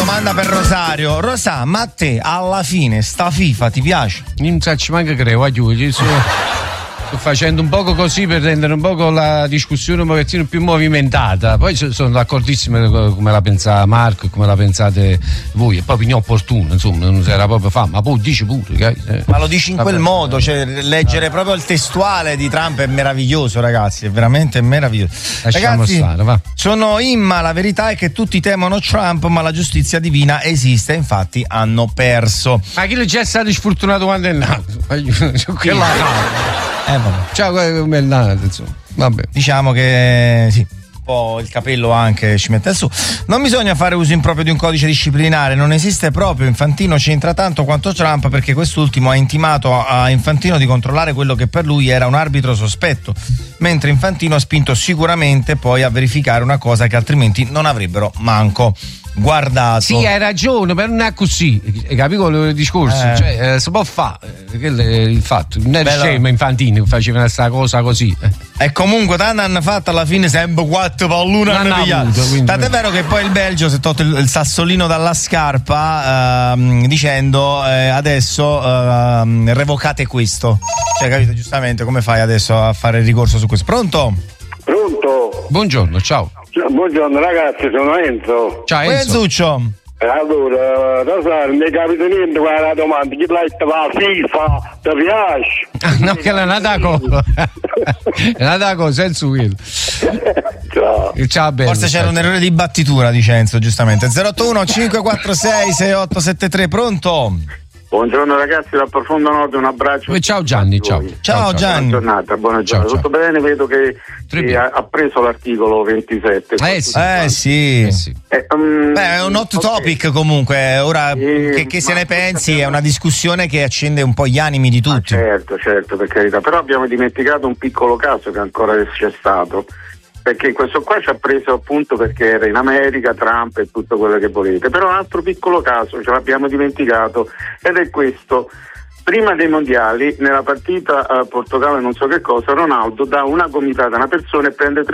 domanda per Rosario. Rosa, ma a te alla fine sta FIFA ti piace? Non ci manca creo, sto facendo un poco così per rendere un poco la discussione un pochettino più movimentata. Poi sono d'accordissimo come la pensa Marco e come la pensate voi. È proprio inopportuno, insomma, non si era proprio fa, ma poi dici pure. Ma lo dici in quel modo, cioè leggere proprio il testuale di Trump è meraviglioso, ragazzi, è veramente meraviglioso. Lasciamo Ragazzi, stare, va. sono Imma, la verità è che tutti temono Trump, ma la giustizia divina esiste, infatti hanno perso. Ma chi già è stato sfortunato quando è nato? Che Vabbè. Ciao, come è nato, insomma. Vabbè. Diciamo che sì, un po' il capello anche ci mette su. Non bisogna fare uso improprio di un codice disciplinare, non esiste proprio. Infantino c'entra tanto quanto Trump, perché quest'ultimo ha intimato a Infantino di controllare quello che per lui era un arbitro sospetto, mentre Infantino ha spinto sicuramente poi a verificare una cosa che altrimenti non avrebbero manco guardato. Sì, hai ragione, però non è così. Capivo il discorso? Cioè, si può fare. Quello è il fatto. Non è scemo Infantino che faceva questa cosa così. E comunque tanto hanno fatto alla fine sempre 4 palloni hanno pigliato. Tant'è vero che poi il Belgio si è tolto il sassolino dalla scarpa dicendo adesso revocate questo. Cioè, capito? Giustamente, come fai adesso a fare ricorso su questo? Pronto? Pronto? Buongiorno, ciao. Buongiorno ragazzi, sono Enzo. Ciao Enzo. Enzuccio. Allora, Rosario, non mi capita niente qua la domanda, chi la FIFA, ti piace? No, che è una cosa. È una cosa, senza quello. Ciao. Ciao, bello. Forse c'era un errore di battitura di Cenzo, giustamente. 081 546 6873, pronto? Buongiorno ragazzi, dal profondo nord, un abbraccio. Ciao Gianni, ciao. Ciao Gianni. Buona giornata. Tutto bene? Vedo che ha preso l'articolo 27. Sì. È un hot topic comunque. Ora che se ne pensi, è una discussione che accende un po' gli animi di tutti. Certo, per carità. Però abbiamo dimenticato un piccolo caso che ancora c'è stato. Perché questo qua ci ha preso appunto perché era in America, Trump e tutto quello che volete. Però un altro piccolo caso ce l'abbiamo dimenticato ed è questo. Prima dei mondiali, nella partita Portogallo non so che cosa, Ronaldo dà una gomitata a una persona e prende 3